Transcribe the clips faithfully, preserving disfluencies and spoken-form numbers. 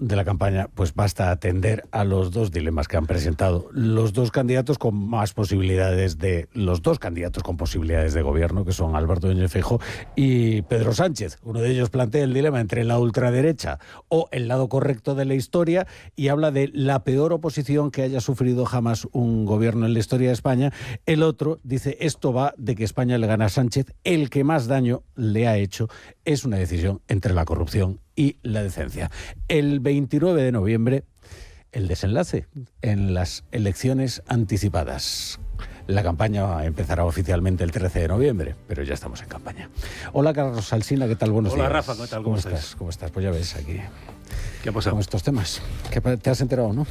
de la campaña, pues basta atender a los dos dilemas que han presentado los dos candidatos con más posibilidades de, los dos candidatos con posibilidades de gobierno, que son Alberto Núñez Feijóo y Pedro Sánchez. Uno de ellos plantea el dilema entre la ultraderecha o el lado correcto de la historia y habla de la peor oposición que haya sufrido jamás un gobierno en la historia de España. El otro dice, esto va de que España le gana a Sánchez, el que más daño le ha hecho es una decisión entre la corrupción y la decencia. El veintinueve de noviembre, el desenlace en las elecciones anticipadas. La campaña empezará oficialmente el trece de noviembre, pero ya estamos en campaña. Hola, Carlos Alsina, ¿qué tal? Buenos Hola, días. Hola, Rafa, ¿qué tal? ¿Cómo, ¿Cómo estás? estás? ¿Cómo estás? Pues ya ves, aquí. ¿Qué ha pasado? Con estos temas. ¿Qué, te has enterado, no?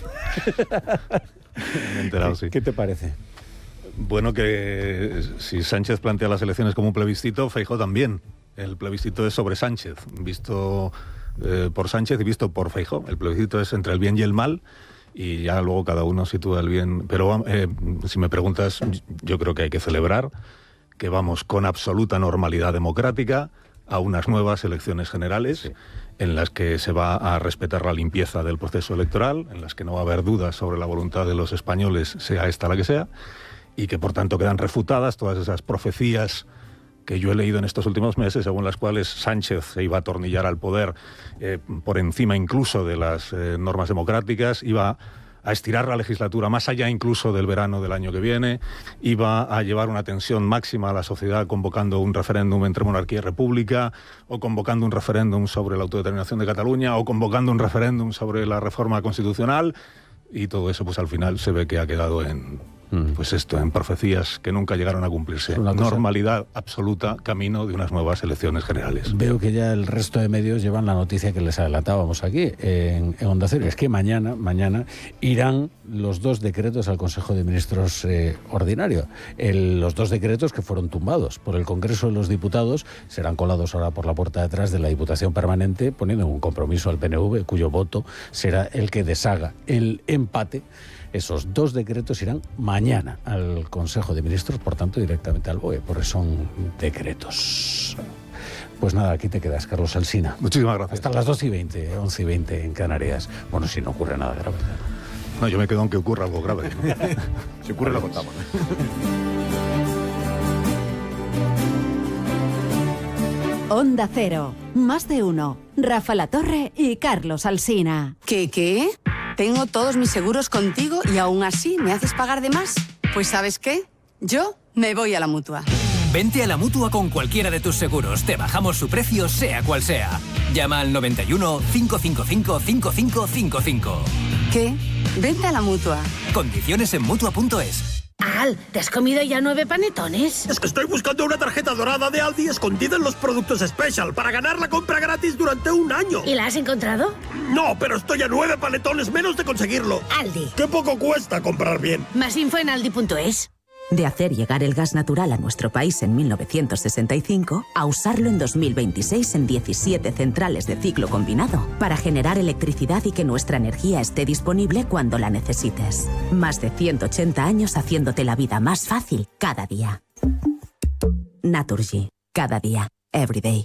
Me he enterado, sí. ¿Qué te parece? Bueno, que si Sánchez plantea las elecciones como un plebiscito, Feijóo también. El plebiscito es sobre Sánchez, visto eh, por Sánchez y visto por Feijóo. El plebiscito es entre el bien y el mal, y ya luego cada uno sitúa el bien. Pero eh, si me preguntas, yo creo que hay que celebrar que vamos con absoluta normalidad democrática a unas nuevas elecciones generales, sí, en las que se va a respetar la limpieza del proceso electoral, en las que no va a haber dudas sobre la voluntad de los españoles, sea esta la que sea, y que por tanto quedan refutadas todas esas profecías que yo he leído en estos últimos meses, según las cuales Sánchez se iba a atornillar al poder eh, por encima incluso de las eh, normas democráticas, iba a estirar la legislatura más allá incluso del verano del año que viene, iba a llevar una tensión máxima a la sociedad convocando un referéndum entre monarquía y república, o convocando un referéndum sobre la autodeterminación de Cataluña, o convocando un referéndum sobre la reforma constitucional, y todo eso pues al final se ve que ha quedado en... Pues esto, en profecías que nunca llegaron a cumplirse. Normalidad absoluta, camino de unas nuevas elecciones generales. Veo que ya el resto de medios llevan la noticia que les adelantábamos aquí en, en Onda Cero. Es que mañana, mañana irán los dos decretos al Consejo de Ministros eh, ordinario. El, los dos decretos que fueron tumbados por el Congreso de los Diputados serán colados ahora por la puerta de atrás de la Diputación Permanente, poniendo un compromiso al P N V, cuyo voto será el que deshaga el empate. Esos dos decretos irán mañana al Consejo de Ministros, por tanto, directamente al B O E, porque son decretos. Pues nada, aquí te quedas, Carlos Alsina. Muchísimas gracias. Hasta las doce y veinte, once y veinte en Canarias. Bueno, si no ocurre nada grave. No, yo me quedo aunque ocurra algo grave. Si ocurre, lo contamos. Onda Cero, más de uno. Rafa Latorre y Carlos Alsina. ¿Qué, qué? Tengo todos mis seguros contigo y aún así me haces pagar de más. Pues ¿sabes qué? Yo me voy a la Mutua. Vente a la Mutua con cualquiera de tus seguros. Te bajamos su precio, sea cual sea. Llama al noventa y uno, cinco cinco cinco, cinco cinco cinco cinco. ¿Qué? Vente a la Mutua. Condiciones en Mutua punto es. Al, ¿te has comido ya nueve panetones? Es que estoy buscando una tarjeta dorada de Aldi escondida en los productos Special para ganar la compra gratis durante un año. ¿Y la has encontrado? No, pero estoy a nueve panetones menos de conseguirlo. Aldi. Qué poco cuesta comprar bien. Más info en aldi punto es. De hacer llegar el gas natural a nuestro país en mil novecientos sesenta y cinco a usarlo en dos mil veintiséis en diecisiete centrales de ciclo combinado para generar electricidad y que nuestra energía esté disponible cuando la necesites. Más de ciento ochenta años haciéndote la vida más fácil cada día. Naturgy. Cada día. Every day.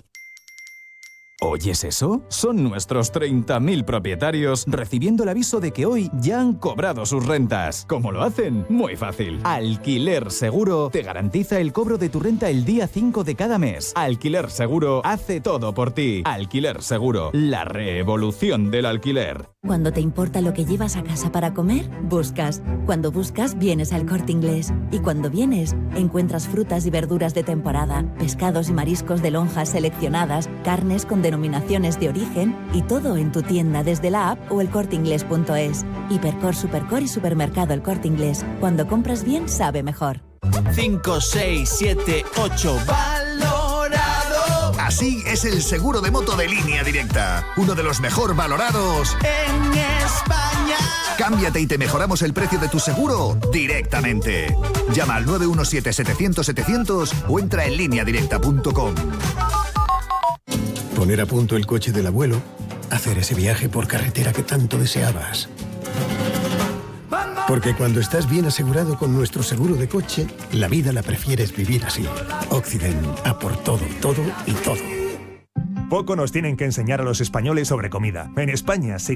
¿Oyes eso? Son nuestros treinta mil propietarios recibiendo el aviso de que hoy ya han cobrado sus rentas. ¿Cómo lo hacen? Muy fácil. Alquiler Seguro te garantiza el cobro de tu renta el día cinco de cada mes. Alquiler Seguro hace todo por ti. Alquiler Seguro, la revolución del alquiler. Cuando te importa lo que llevas a casa para comer, buscas. Cuando buscas, vienes al Corte Inglés. Y cuando vienes, encuentras frutas y verduras de temporada, pescados y mariscos de lonjas seleccionadas, carnes con denominaciones de origen y todo en tu tienda desde la app o el corte inglés punto es. Hipercor, Supercor y Supermercado El Corte Inglés. Cuando compras bien, sabe mejor. cinco, seis, siete, ocho, valorado. Así es el seguro de moto de Línea Directa. Uno de los mejor valorados en España. Cámbiate y te mejoramos el precio de tu seguro directamente. Llama al nueve uno siete, setecientos, setecientos o entra en línea directa punto com. Poner a punto el coche del abuelo, hacer ese viaje por carretera que tanto deseabas. Porque cuando estás bien asegurado con nuestro seguro de coche, la vida la prefieres vivir así. Occident, a por todo, todo y todo. Poco nos tienen que enseñar a los españoles sobre comida. En España se